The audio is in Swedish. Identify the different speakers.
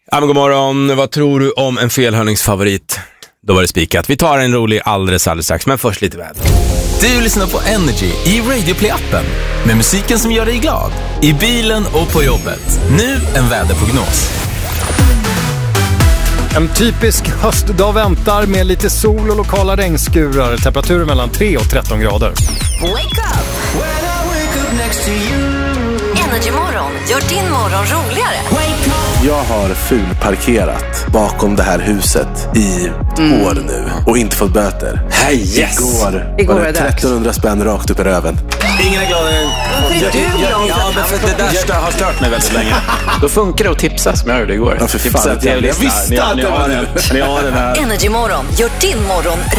Speaker 1: Ja, men god morgon. Vad tror du om en felhörningsfavorit? Då var det spikat. Vi tar en rolig alldeles strax, men först lite väder.
Speaker 2: Du lyssnar på Energy i Radio Play-appen med musiken som gör dig glad. I bilen och på jobbet. Nu en väderprognos.
Speaker 3: En typisk höstdag väntar med lite sol och lokala regnskurar. Temperaturer mellan 3 och 13 grader.
Speaker 4: Wake up! When I wake up next to you. Energy morgon gör din morgon roligare. Wake up!
Speaker 5: Jag har fulparkerat bakom det här huset i år nu och inte fått böter. Igår var det 1300 spänn rakt upp i röven.
Speaker 1: Ingen är glad än.
Speaker 4: Varför är du glad?
Speaker 1: Ja, men för det där har stört mig väldigt länge.
Speaker 6: Då funkar det att tipsa som jag hörde igår.
Speaker 5: Ja, för fan, jag visste att det var det.
Speaker 4: Energy morgon gör din morgon